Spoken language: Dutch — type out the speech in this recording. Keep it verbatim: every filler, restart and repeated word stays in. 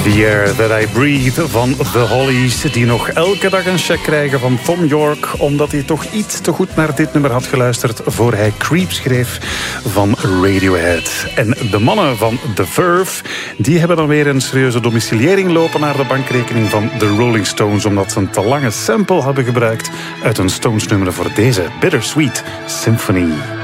The Air That I Breathe van The Hollies, die nog elke dag een check krijgen van Thom Yorke, omdat hij toch iets te goed naar dit nummer had geluisterd voor hij Creep schreef van Radiohead. En de mannen van The Verve, die hebben dan weer een serieuze domiciliering lopen naar de bankrekening van de Rolling Stones, omdat ze een te lange sample hebben gebruikt uit een Stones nummer voor deze Bittersweet Symphony.